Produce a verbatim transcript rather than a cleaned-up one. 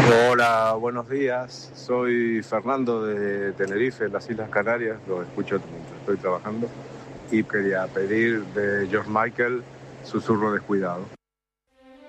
Hola, buenos días. Soy Fernando de Tenerife, en las Islas Canarias. Lo escucho mientras estoy trabajando. Y quería pedir de George Michael Susurro Descuidado.